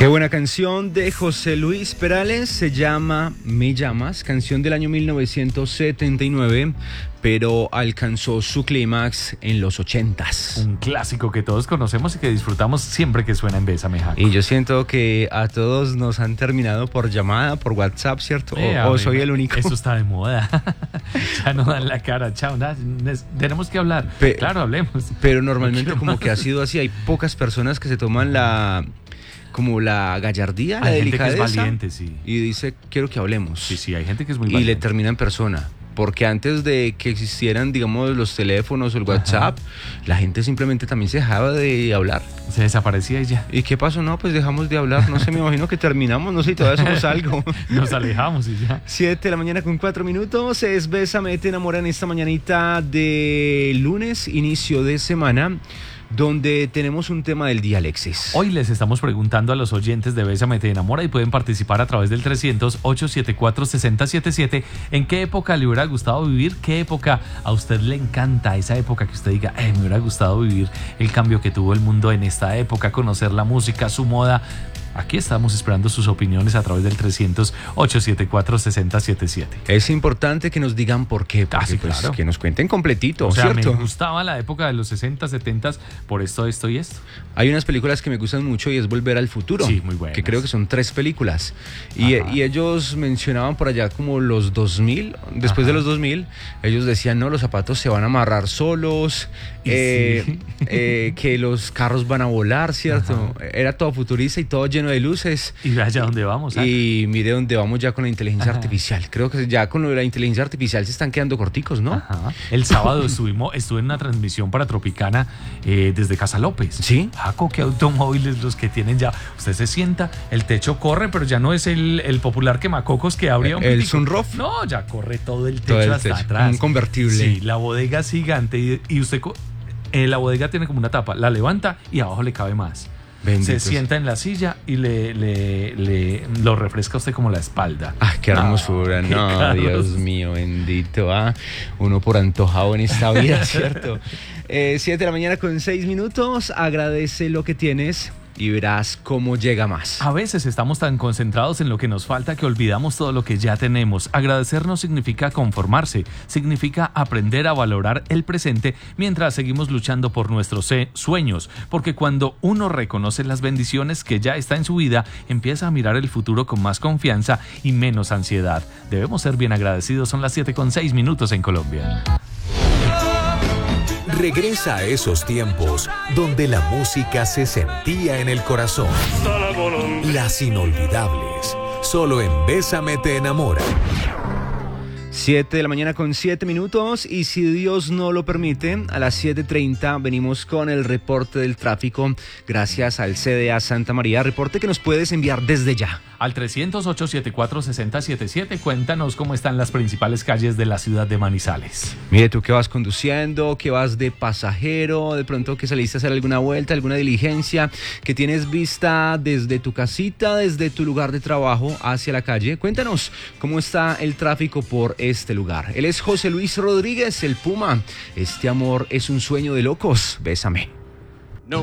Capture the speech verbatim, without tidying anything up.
Qué buena canción de José Luis Perales, se llama Me Llamas, canción del año mil novecientos setenta y nueve, pero alcanzó su clímax en los ochentas. Un clásico que todos conocemos y que disfrutamos siempre que suena en Bésame, Jaco. Y yo siento que a todos nos han terminado por llamada, por WhatsApp, ¿cierto? Eh, o, o soy el único. Eso está de moda. Ya no dan la cara, chao, nada, tenemos que hablar. Pe- claro, hablemos. Pero normalmente No como que ha sido así, hay pocas personas que se toman la... como la gallardía, la Hay gente que es delicadeza, valiente, sí. y dice, quiero que hablemos. Sí, sí, hay gente que es muy Y valiente. le termina en persona. Porque antes de que existieran, digamos, los teléfonos o el WhatsApp, Ajá. la gente simplemente también se dejaba de hablar. Se desaparecía y ya. ¿Y qué pasó? No, pues dejamos de hablar. No sé, me imagino que terminamos, no sé, y todavía somos algo. Nos alejamos y ya. Siete de la mañana con cuatro minutos. Es Bésame, te enamora en esta mañanita de lunes, inicio de semana, donde tenemos un tema del día, Alexis. Hoy les estamos preguntando a los oyentes de Bésame te enamora y pueden participar a través del trescientos, ochocientos setenta y cuatro, sesenta setenta y siete. ¿En qué época le hubiera gustado vivir? ¿Qué época a usted le encanta? Esa época que usted diga, eh, me hubiera gustado vivir el cambio que tuvo el mundo en esta época, conocer la música, su moda. Aquí estamos esperando sus opiniones a través del trescientos, ochocientos setenta y cuatro, sesenta setenta y siete. Es importante que nos digan por qué, porque Ah, sí, pues, claro. que nos cuenten completito, O sea, ¿cierto? me gustaba la época de los sesenta, setenta por esto, esto y esto. Hay unas películas que me gustan mucho y es Volver al Futuro. Sí, muy buenas. Que creo que son tres películas. Y, y ellos mencionaban por allá como los dos mil, después Ajá. de los dos mil, ellos decían, no, los zapatos se van a amarrar solos, eh, sí. eh, que los carros van a volar, ¿cierto? Ajá. Era todo futurista y todo lleno de luces. Y vaya dónde vamos. ¿eh? Y mire dónde vamos ya con la inteligencia Ajá. artificial. Creo que ya con lo de la inteligencia artificial se están quedando corticos, ¿no? Ajá. El sábado estuvimos, estuve en una transmisión para Tropicana eh, desde Casa López. ¿Sí? Jaco, qué automóviles los que tienen ya. Usted se sienta, el techo corre, pero ya no es el, el popular quemacocos que abría un El pitico. sunroof. No, ya corre todo el techo todo el hasta techo. atrás. Un convertible. Sí, la bodega es gigante y, y usted... Eh, la bodega tiene como una tapa, la levanta y abajo le cabe más. Benditos. Se sienta en la silla y le, le, le lo refresca a usted como la espalda. ¡Ah, qué hermosura! No, no Carlos. Dios mío, bendito. Ah, uno por antojado en esta vida, ¿cierto? Eh, siete de la mañana con seis minutos. Agradece lo que tienes y verás cómo llega más. A veces estamos tan concentrados en lo que nos falta que olvidamos todo lo que ya tenemos. Agradecer no significa conformarse, significa aprender a valorar el presente mientras seguimos luchando por nuestros sueños, porque cuando uno reconoce las bendiciones que ya está en su vida, empieza a mirar el futuro con más confianza y menos ansiedad. Debemos ser bien agradecidos. Son las siete con seis minutos en Colombia. Regresa a esos tiempos donde la música se sentía en el corazón. Las inolvidables, solo en Bésame te enamora. siete de la mañana con siete minutos y si Dios no lo permite, a las siete treinta venimos con el reporte del tráfico gracias al C D A Santa María, reporte que nos puedes enviar desde ya. Al trescientos, ochocientos setenta y cuatro, sesenta setenta y siete, cuéntanos cómo están las principales calles de la ciudad de Manizales. Mire, tú que vas conduciendo, que vas de pasajero, de pronto que saliste a hacer alguna vuelta, alguna diligencia, que tienes vista desde tu casita, desde tu lugar de trabajo hacia la calle, cuéntanos cómo está el tráfico por este lugar. Él es José Luis Rodríguez, el Puma. Este amor es un sueño de locos. Bésame.